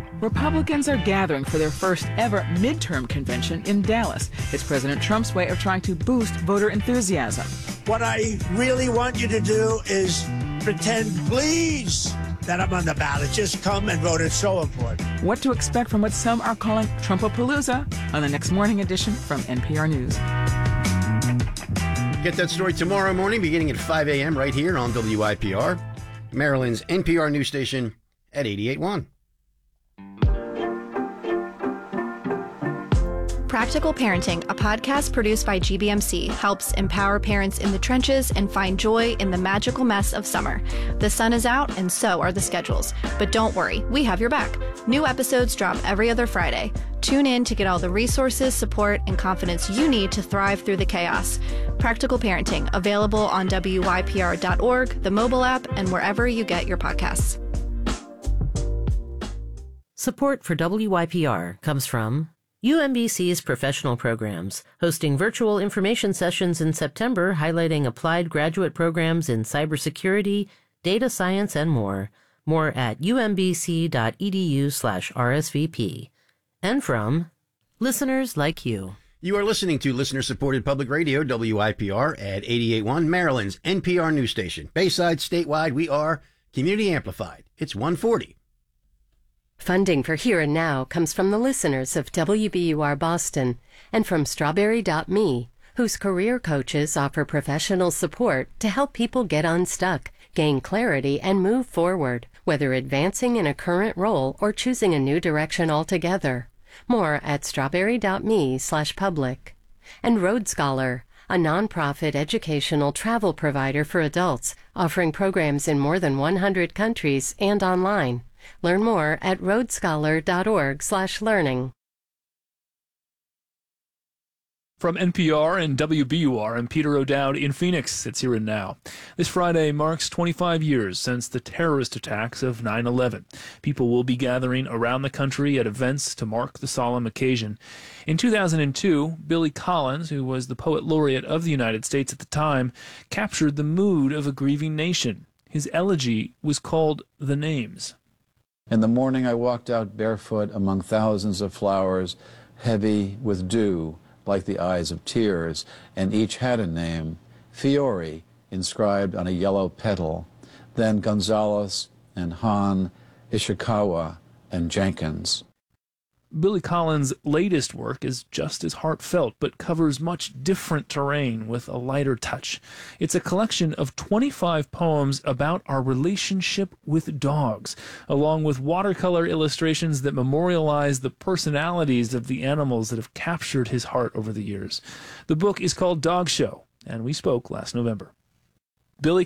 Republicans are gathering for their first ever midterm convention in Dallas. It's President Trump's way of trying to boost voter enthusiasm. What I really want you to do is pretend, please, that I'm on the ballot. Just come and vote. It's so important. What to expect from what some are calling Trumpapalooza on the next morning edition from NPR News. Get that story tomorrow morning beginning at 5 a.m. right here on WIPR, Maryland's NPR news station at 88.1. Practical Parenting, a podcast produced by GBMC, helps empower parents in the trenches and find joy in the magical mess of summer. The sun is out, and so are the schedules. But don't worry, we have your back. New episodes drop every other Friday. Tune in to get all the resources, support, and confidence you need to thrive through the chaos. Practical Parenting, available on WYPR.org, the mobile app, and wherever you get your podcasts. Support for WYPR comes from UMBC's professional programs, hosting virtual information sessions in September highlighting applied graduate programs in cybersecurity, data science, and more. More at umbc.edu/RSVP. And from listeners like you. You are listening to listener-supported public radio, WIPR, at 88.1, Maryland's NPR news station. Bayside, statewide, we are community amplified. It's 140. Funding for Here and Now comes from the listeners of WBUR Boston and from Strawberry.me, whose career coaches offer professional support to help people get unstuck, gain clarity, and move forward, whether advancing in a current role or choosing a new direction altogether. More at strawberry.me/public. And Road Scholar, a nonprofit educational travel provider for adults, offering programs in more than 100 countries and online. Learn more at roadscholar.org/learning. From NPR and WBUR, I'm Peter O'Dowd in Phoenix. It's Here and Now. This Friday marks 25 years since the terrorist attacks of 9/11. People will be gathering around the country at events to mark the solemn occasion. In 2002, Billy Collins, who was the poet laureate of the United States at the time, captured the mood of a grieving nation. His elegy was called The Names. In the morning I walked out barefoot among thousands of flowers, heavy with dew, like the eyes of tears, and each had a name, Fiore, inscribed on a yellow petal, then Gonzalez and Hahn, Ishikawa, and Jenkins. Billy Collins' latest work is just as heartfelt, but covers much different terrain with a lighter touch. It's a collection of 25 poems about our relationship with dogs, along with watercolor illustrations that memorialize the personalities of the animals that have captured his heart over the years. The book is called Dog Show, and we spoke last November. Billy